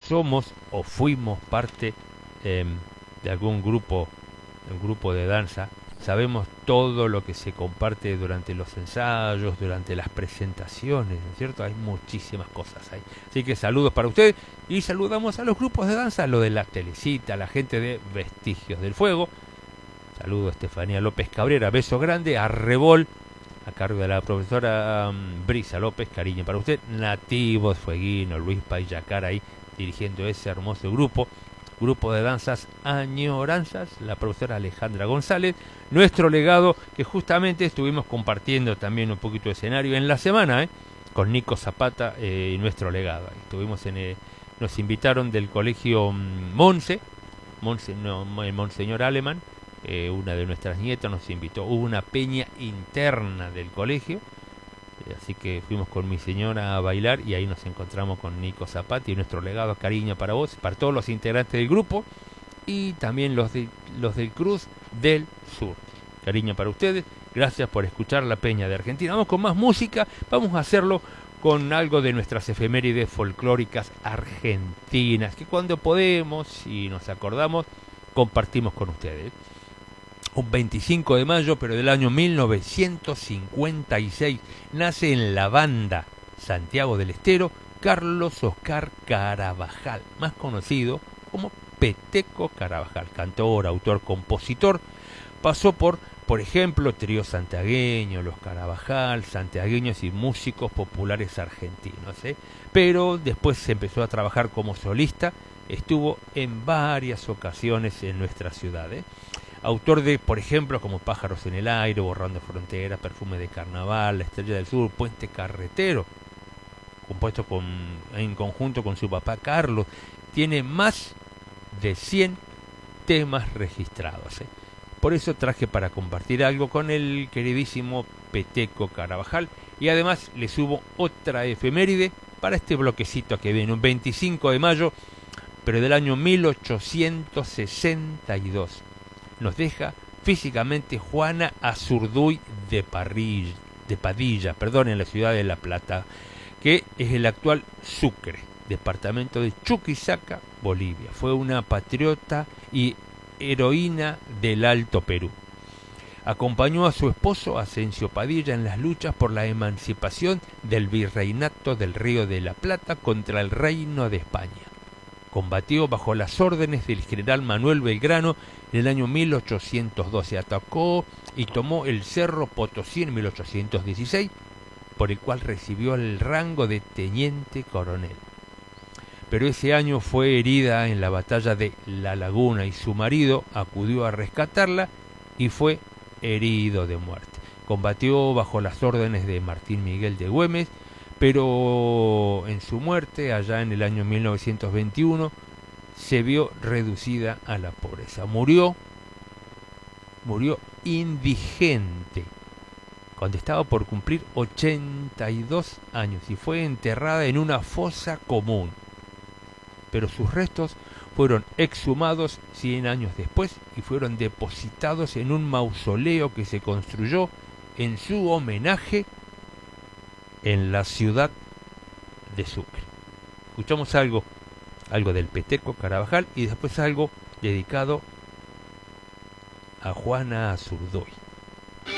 somos o fuimos parte de algún grupo, un grupo de danza, sabemos todo lo que se comparte durante los ensayos, durante las presentaciones, ¿no es cierto? Hay muchísimas cosas ahí. Así que saludos para usted y saludamos a los grupos de danza, lo de la Telecita, la gente de Vestigios del Fuego. Saludos a Estefanía López Cabrera, beso grande, a Rebol, a cargo de la profesora Brisa López, cariño para usted, Nativos, Fueguino, Luis Payacar ahí dirigiendo ese hermoso grupo de danzas Añoranzas, la profesora Alejandra González, nuestro legado que justamente estuvimos compartiendo también un poquito de escenario en la semana, con Nico Zapata y nuestro legado. Ahí estuvimos nos invitaron del colegio Monseñor Alemán, una de nuestras nietas nos invitó, hubo una peña interna del colegio, así que fuimos con mi señora a bailar y ahí nos encontramos con Nico Zapata y nuestro legado, cariño para vos, para todos los integrantes del grupo y también los del Cruz del Sur. Cariño para ustedes, gracias por escuchar La Peña de Argentina. Vamos con más música, vamos a hacerlo con algo de nuestras efemérides folclóricas argentinas, que cuando podemos y nos acordamos, compartimos con ustedes. Un 25 de mayo, pero del año 1956, nace en La Banda, Santiago del Estero, Carlos Oscar Carabajal, más conocido como Peteco Carabajal, cantor, autor, compositor. Pasó por ejemplo, trío santiagueño, los Carabajal, santiagueños y músicos populares argentinos, Pero después se empezó a trabajar como solista, estuvo en varias ocasiones en nuestra ciudad, Autor de, por ejemplo, como Pájaros en el Aire, Borrando Fronteras, Perfume de Carnaval, La Estrella del Sur, Puente Carretero, compuesto en conjunto con su papá Carlos. Tiene más de 100 temas registrados. Por eso traje para compartir algo con el queridísimo Peteco Carabajal. Y además le subo otra efeméride para este bloquecito que viene, un 25 de mayo, pero del año 1862. Nos deja físicamente Juana Azurduy de Padilla, en la ciudad de La Plata, que es el actual Sucre, departamento de Chuquisaca, Bolivia. Fue una patriota y heroína del Alto Perú. Acompañó a su esposo Asensio Padilla en las luchas por la emancipación del virreinato del Río de la Plata contra el Reino de España. Combatió bajo las órdenes del general Manuel Belgrano en el año 1812. Atacó y tomó el Cerro Potosí en 1816, por el cual recibió el rango de teniente coronel. Pero ese año fue herida en la batalla de La Laguna y su marido acudió a rescatarla y fue herido de muerte. Combatió bajo las órdenes de Martín Miguel de Güemes, pero en su muerte, allá en el año 1921, se vio reducida a la pobreza. Murió indigente cuando estaba por cumplir 82 años y fue enterrada en una fosa común. Pero sus restos fueron exhumados 100 años después y fueron depositados en un mausoleo que se construyó en su homenaje en la ciudad de Sucre. Escuchamos algo del Peteco Carabajal y después algo dedicado a Juana Azurduy.